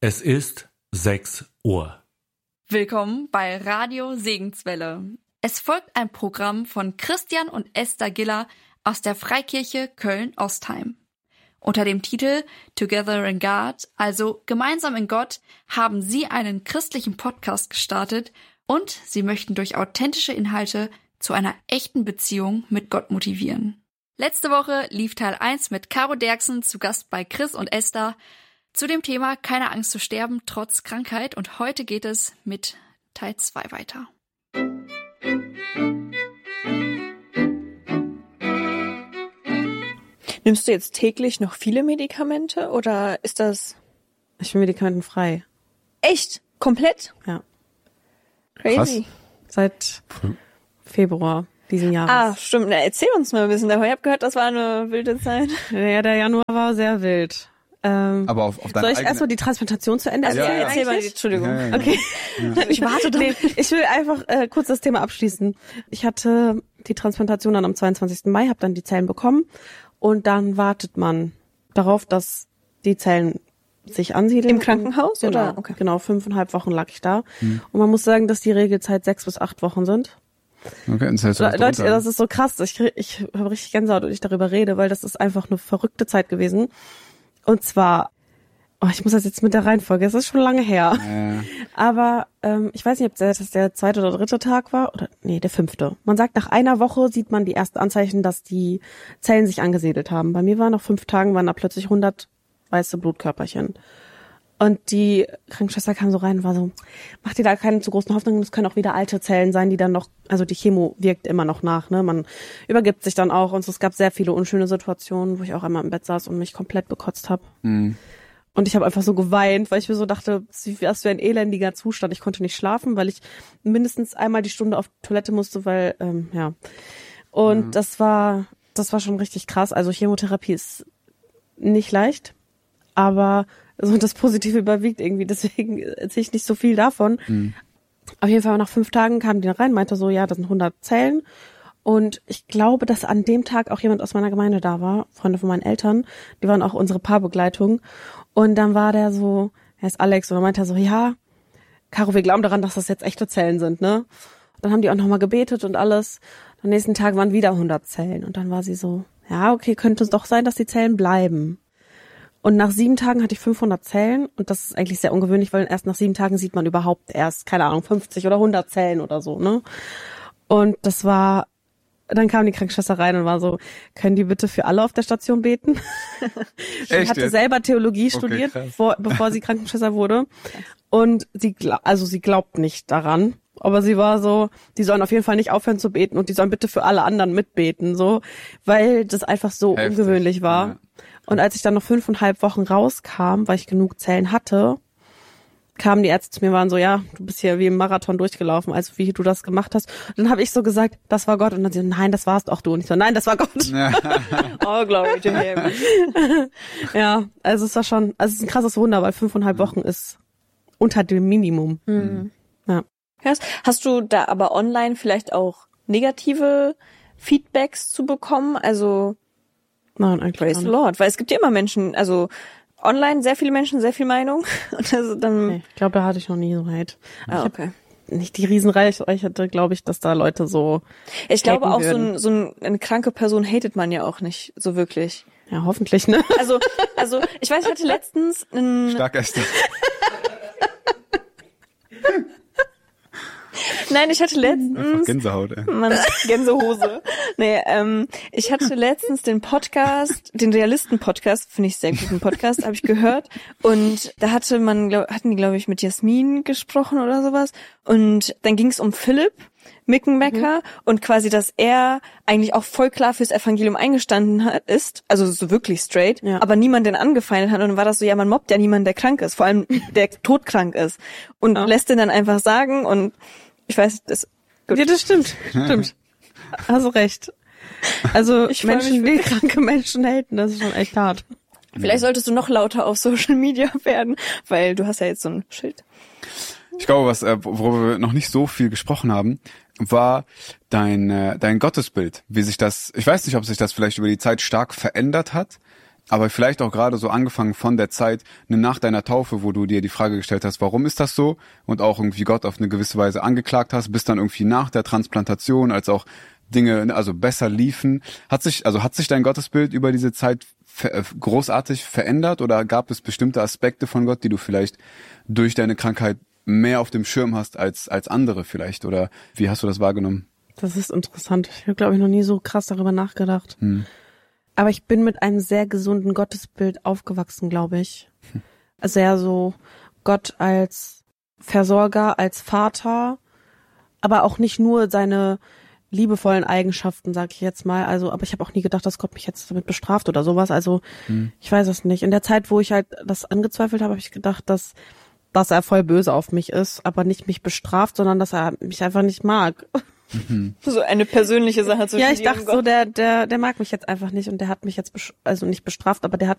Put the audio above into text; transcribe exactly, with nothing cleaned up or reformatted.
Es ist sechs Uhr. Willkommen bei Radio Segenswelle. Es folgt ein Programm von Christian und Esther Giller aus der Freikirche Köln-Ostheim. Unter dem Titel Together in God, also Gemeinsam in Gott, haben sie einen christlichen Podcast gestartet und sie möchten durch authentische Inhalte zu einer echten Beziehung mit Gott motivieren. Letzte Woche lief Teil eins mit Caro Derksen zu Gast bei Chris und Esther zu dem Thema Keine Angst zu sterben trotz Krankheit, und heute geht es mit Teil zwei weiter. Nimmst du jetzt täglich noch viele Medikamente oder ist das... Ich bin medikamentenfrei. Echt? Komplett? Ja. Crazy. Krass. Seit Februar diesen Jahres. Ah, stimmt. Na, erzähl uns mal ein bisschen davon. Ich habe gehört, das war eine wilde Zeit. Ja, der Januar war sehr wild. Ähm, Aber auf, auf deine soll ich eigene... erstmal die Transplantation zu Ende Also Ja, ja, ja. erzähl mal, eigentlich? Entschuldigung. Ja, ja, Okay. Ja. Ich warte doch. Nee, ich will einfach äh, kurz das Thema abschließen. Ich hatte die Transplantation dann am zweiundzwanzigsten Mai, habe dann die Zellen bekommen und dann wartet man darauf, dass die Zellen sich ansiedeln. Im Krankenhaus, Genau, oder? Okay. Genau, fünfeinhalb Wochen lag ich da. Mhm. Und man muss sagen, dass die Regelzeit sechs bis acht Wochen sind. Okay, das heißt, du hast Leute, drunter. das ist so krass. Ich, krieg- ich habe richtig Gänsehaut, wenn ich darüber rede, weil das ist einfach eine verrückte Zeit gewesen. Und zwar, oh, ich muss das jetzt mit der Reihenfolge, es ist schon lange her. Äh, Aber ähm, ich weiß nicht, ob das der zweite oder dritte Tag war, oder nee, der fünfte. Man sagt, nach einer Woche sieht man die ersten Anzeichen, dass die Zellen sich angesiedelt haben. Bei mir war nach fünf Tagen, waren da plötzlich hundert weiße Blutkörperchen. Und die Krankenschwester kam so rein und war so, mach dir da keine zu großen Hoffnungen, es können auch wieder alte Zellen sein, die dann noch, also die Chemo wirkt immer noch nach, ne, man übergibt sich dann auch, und so, es gab sehr viele unschöne Situationen, wo ich auch einmal im Bett saß und mich komplett bekotzt habe. mh. Und ich habe einfach so geweint, weil ich mir so dachte, was für ein elendiger Zustand, ich konnte nicht schlafen, weil ich mindestens einmal die Stunde auf Toilette musste, weil, ähm, ja, und Ja. das war, das war schon richtig krass, also Chemotherapie ist nicht leicht, aber so das Positive überwiegt irgendwie, deswegen erzähle ich nicht so viel davon. Mhm. Auf jeden Fall nach fünf Tagen kam die rein, meinte so, ja, das sind hundert Zellen. Und ich glaube, dass an dem Tag auch jemand aus meiner Gemeinde da war, Freunde von meinen Eltern, die waren auch unsere Paarbegleitung. Und dann war der so, er ist Alex, und dann meinte er so, ja, Caro, wir glauben daran, dass das jetzt echte Zellen sind, ne? Dann haben die auch nochmal gebetet und alles. Am nächsten Tag waren wieder hundert Zellen. Und dann war sie so, ja, okay, könnte es doch sein, dass die Zellen bleiben. Und nach sieben Tagen hatte ich fünfhundert Zellen, und das ist eigentlich sehr ungewöhnlich, weil erst nach sieben Tagen sieht man überhaupt erst, keine Ahnung, fünfzig oder hundert Zellen oder so, ne? Und das war, dann kam die Krankenschwester rein und war so, können die bitte für alle auf der Station beten? Sie Echt hatte jetzt? selber Theologie Okay, studiert, krass. vor, bevor sie Krankenschwester wurde. Und sie, gla- also sie glaubt nicht daran. Aber sie war so, die sollen auf jeden Fall nicht aufhören zu beten und die sollen bitte für alle anderen mitbeten, so, weil das einfach so Heftig, ungewöhnlich war. ja. Und als ich dann noch fünfeinhalb Wochen rauskam, weil ich genug Zellen hatte, kamen die Ärzte zu mir und waren so, ja, du bist hier wie im Marathon durchgelaufen, also wie du das gemacht hast. Und dann habe ich so gesagt, das war Gott. Und dann sie so, nein, das warst auch du. Und ich so, nein, das war Gott. Oh, glory to him. Ja, also es war schon, also es ist ein krasses Wunder, weil fünfeinhalb Wochen ist unter dem Minimum. Mhm. Ja. Hast, hast du da aber online vielleicht auch negative Feedbacks zu bekommen? Also, Nein, eigentlich praise gar the nicht. Lord. Weil es gibt ja immer Menschen, also online sehr viele Menschen, sehr viel Meinung. Und also dann, Nee, ich glaube, da hatte ich noch nie so Hate. ah, Ich hab okay. nicht die Riesenreichweite, glaube ich, dass da Leute so, Ich glaube haten auch, so, würden. ein, so ein, eine kranke Person hatet man ja auch nicht so wirklich. ja, hoffentlich, ne? Also, also ich weiß, ich hatte letztens einen, Stark Esther. nein, ich hatte Einfach letztens, Gänsehaut, ey. Mann, Gänsehose. Nee, ähm, ich hatte letztens den Podcast, den Realisten-Podcast, finde ich sehr guten Podcast, habe ich gehört. Und da hatte man, glaub, hatten die, glaube ich, mit Jasmin gesprochen oder sowas. Und dann ging es um Philipp Mickenbecker mhm. und quasi, dass er eigentlich auch voll klar fürs Evangelium eingestanden hat, ist, also so wirklich straight, Ja. aber niemand den angefeindet hat. Und dann war das so, ja, man mobbt ja niemanden, der krank ist, vor allem der todkrank ist. Und Ja. lässt den dann einfach sagen, und ich weiß, das gut. Ja, das stimmt, stimmt. Hast recht. Also Ich freu Menschen, mich die kranke Menschen haten, das ist schon echt hart. Vielleicht solltest du noch lauter auf Social Media werden, weil du hast ja jetzt so ein Schild. Ich glaube, was äh, worüber wir noch nicht so viel gesprochen haben, war dein äh, dein Gottesbild, wie sich das, ich weiß nicht, ob sich das vielleicht über die Zeit stark verändert hat, Aber vielleicht auch gerade so angefangen von der Zeit nach deiner Taufe, wo du dir die Frage gestellt hast, warum ist das so? Und auch irgendwie Gott auf eine gewisse Weise angeklagt hast, bis dann irgendwie nach der Transplantation, als auch Dinge also besser liefen. Hat sich, also hat sich dein Gottesbild über diese Zeit ver- großartig verändert oder gab es bestimmte Aspekte von Gott, die du vielleicht durch deine Krankheit mehr auf dem Schirm hast als, als andere vielleicht? Oder wie hast du das wahrgenommen? Das ist interessant. Ich habe, glaube ich, noch nie so krass darüber nachgedacht. Hm. Aber ich bin mit einem sehr gesunden Gottesbild aufgewachsen, glaube ich. Also ja, so Gott als Versorger, als Vater, aber auch nicht nur seine liebevollen Eigenschaften, sag ich jetzt mal. Also, aber ich habe auch nie gedacht, dass Gott mich jetzt damit bestraft oder sowas. Also, hm. ich weiß es nicht. In der Zeit, wo ich halt das angezweifelt habe, habe ich gedacht, dass, dass er voll böse auf mich ist, aber nicht mich bestraft, sondern dass er mich einfach nicht mag. Mhm. So eine persönliche Sache zwischen Ja, ich dir dachte und Gott. so, der, der, der mag mich jetzt einfach nicht und der hat mich jetzt, besch- also nicht bestraft, aber der hat